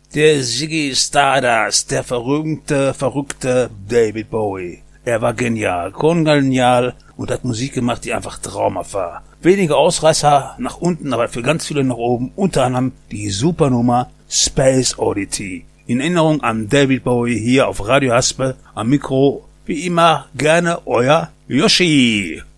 Der Ziggy Stardust, der verrückte David Bowie. Er war genial, kongenial und hat Musik gemacht, die einfach traumhaft war. Wenige Ausreißer nach unten, aber für ganz viele nach oben, unter anderem die Supernummer Space Oddity. In Erinnerung an David Bowie hier auf Radio Haspel, am Mikro, wie immer, gerne euer Yoshi.